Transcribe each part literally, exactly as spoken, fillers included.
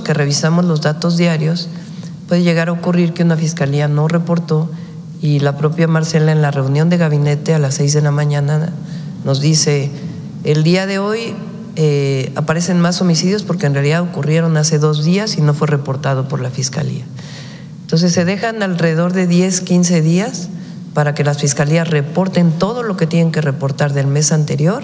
que revisamos los datos diarios, puede llegar a ocurrir que una fiscalía no reportó y la propia Marcela en la reunión de gabinete a las seis de la mañana nos dice, el día de hoy eh, aparecen más homicidios porque en realidad ocurrieron hace dos días y no fue reportado por la fiscalía. Entonces se dejan alrededor de diez, quince días para que las fiscalías reporten todo lo que tienen que reportar del mes anterior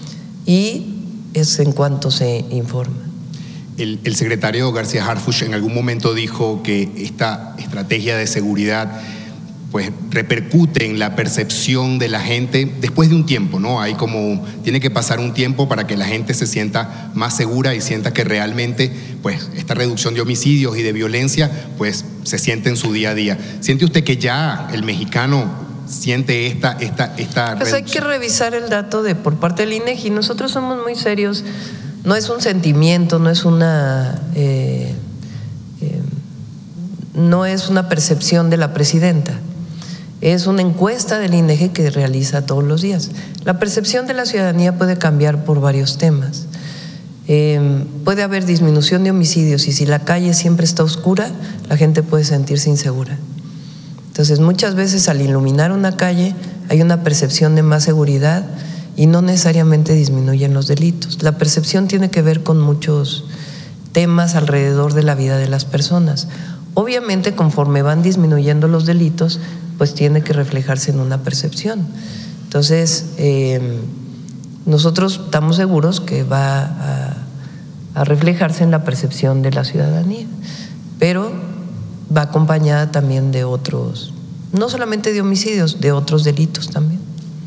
y es en cuanto se informa. El, el secretario García Harfuch en algún momento dijo que esta estrategia de seguridad pues repercute en la percepción de la gente después de un tiempo, ¿no? Hay como, tiene que pasar un tiempo para que la gente se sienta más segura y sienta que realmente pues esta reducción de homicidios y de violencia pues se siente en su día a día. ¿Siente usted que ya el mexicano siente esta, esta, esta Pues hay que revisar el dato de por parte del INEGI. Nosotros somos muy serios, no es un sentimiento, no es una eh, eh, no es una percepción de la presidenta. Es una encuesta del INEGI que realiza todos los días. La percepción de la ciudadanía puede cambiar por varios temas. Eh, puede haber disminución de homicidios y si la calle siempre está oscura, la gente puede sentirse insegura. Entonces, muchas veces al iluminar una calle hay una percepción de más seguridad y no necesariamente disminuyen los delitos. La percepción tiene que ver con muchos temas alrededor de la vida de las personas. Obviamente, conforme van disminuyendo los delitos, pues tiene que reflejarse en una percepción. Entonces, eh, nosotros estamos seguros que va a, a reflejarse en la percepción de la ciudadanía, pero va acompañada también de otros, no solamente de homicidios, de otros delitos también.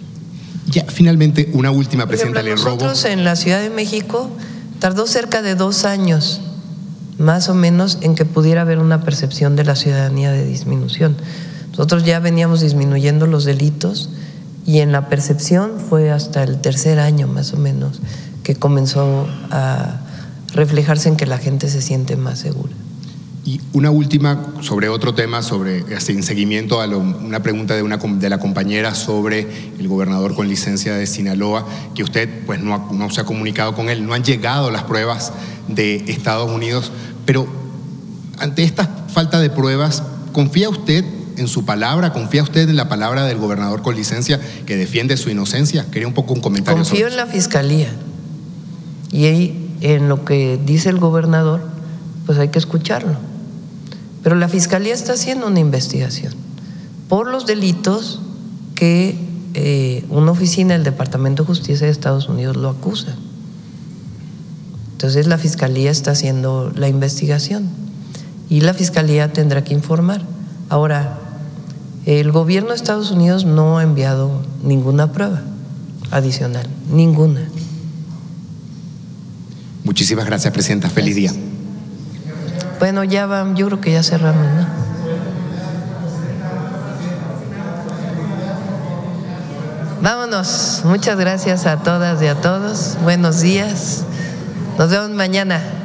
Ya, finalmente, una última, presidenta, le robo. Nosotros en la Ciudad de México tardó cerca de dos años, más o menos, en que pudiera haber una percepción de la ciudadanía de disminución. Nosotros ya veníamos disminuyendo los delitos y en la percepción fue hasta el tercer año más o menos que comenzó a reflejarse en que la gente se siente más segura. Y una última sobre otro tema, sobre en seguimiento a lo, una pregunta de, una, de la compañera sobre el gobernador con licencia de Sinaloa, que usted pues no, ha, no se ha comunicado con él, no han llegado las pruebas de Estados Unidos, pero ante esta falta de pruebas, ¿confía usted en su palabra? ¿Confía usted en la palabra del gobernador con licencia que defiende su inocencia? Quería un poco un comentario. Confío en la fiscalía y ahí, en lo que dice el gobernador, pues hay que escucharlo. Pero la fiscalía está haciendo una investigación por los delitos que eh, una oficina del Departamento de Justicia de Estados Unidos lo acusa. Entonces la fiscalía está haciendo la investigación y la fiscalía tendrá que informar. Ahora, el gobierno de Estados Unidos no ha enviado ninguna prueba adicional, ninguna. Muchísimas gracias, presidenta. Feliz día. Bueno, ya van, yo creo que ya cerramos, ¿no? Vámonos. Muchas gracias a todas y a todos. Buenos días. Nos vemos mañana.